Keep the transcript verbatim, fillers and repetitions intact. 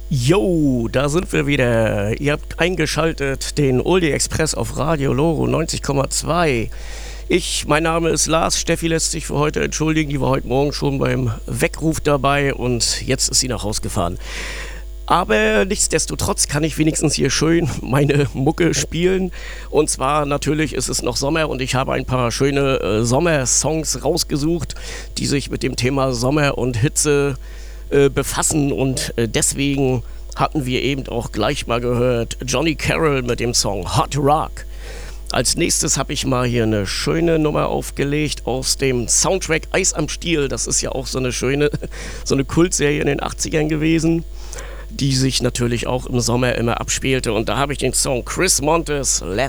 Jo, da sind wir wieder. Ihr habt eingeschaltet den Oldie Express auf Radio Loro neunzig Komma zwei. Ich, mein Name ist Lars. Steffi lässt sich für heute entschuldigen. Die war heute Morgen schon beim Weckruf dabei und jetzt ist sie nach Haus gefahren. Aber nichtsdestotrotz kann ich wenigstens hier schön meine Mucke spielen. Und zwar natürlich ist es noch Sommer und ich habe ein paar schöne äh, Sommersongs rausgesucht, die sich mit dem Thema Sommer und Hitze äh, befassen. Und äh, deswegen hatten wir eben auch gleich mal gehört Johnny Carroll mit dem Song Hot Rock. Als nächstes habe ich mal hier eine schöne Nummer aufgelegt aus dem Soundtrack Eis am Stiel. Das ist ja auch so eine schöne, so eine Kultserie in den achtzigern gewesen, die sich natürlich auch im Sommer immer abspielte. Und da habe ich den Song Chris Montes, Let